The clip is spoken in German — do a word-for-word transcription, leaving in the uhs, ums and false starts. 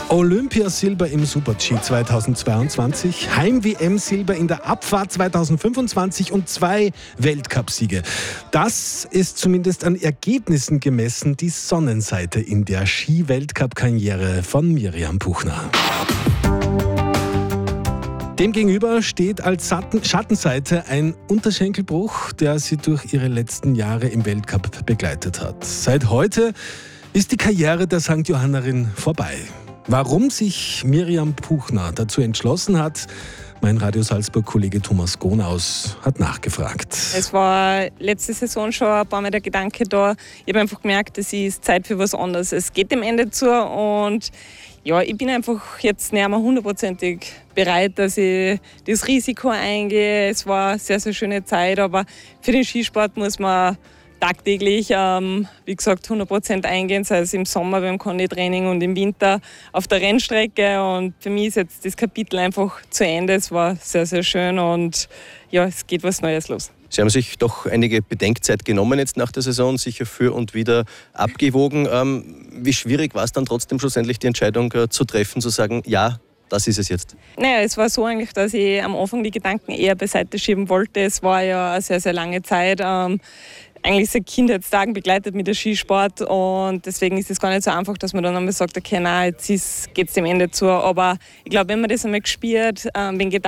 Olympiasilber im Super-G zweitausendzweiundzwanzig, Heim-W M-Silber in der Abfahrt zweitausendfünfundzwanzig und zwei Weltcupsiege. Das ist zumindest an Ergebnissen gemessen die Sonnenseite in der Ski-Weltcup-Karriere von Miriam Puchner. Demgegenüber steht als Schattenseite ein Unterschenkelbruch, der sie durch ihre letzten Jahre im Weltcup begleitet hat. Seit heute ist die Karriere der Sankt Johannerin vorbei. Warum sich Miriam Puchner dazu entschlossen hat, mein Radio Salzburg-Kollege Thomas Gonaus hat nachgefragt. Es war letzte Saison schon ein paar Mal der Gedanke da. Ich habe einfach gemerkt, es ist Zeit für was anderes. Es geht dem Ende zu und ja, ich bin einfach jetzt nicht mehr hundertprozentig bereit, dass ich das Risiko eingehe. Es war eine sehr, sehr schöne Zeit, aber für den Skisport muss man tagtäglich, ähm, wie gesagt, hundert Prozent eingehen, sei es im Sommer beim Konditraining und im Winter auf der Rennstrecke. Und für mich ist jetzt das Kapitel einfach zu Ende. Es war sehr, sehr schön und ja, es geht was Neues los. Sie haben sich doch einige Bedenkzeit genommen jetzt nach der Saison, sicher für und wieder abgewogen. Ähm, wie schwierig war es dann trotzdem schlussendlich, die Entscheidung äh, zu treffen, zu sagen, ja, das ist es jetzt? Naja, es war so eigentlich, dass ich am Anfang die Gedanken eher beiseite schieben wollte. Es war ja eine sehr, sehr lange Zeit. Ähm, eigentlich seit Kindheitstagen begleitet mit der Skisport und deswegen ist es gar nicht so einfach, dass man dann einmal sagt, okay, nein, jetzt geht es dem Ende zu. Aber ich glaube, wenn man das einmal gespürt, ähm, wenn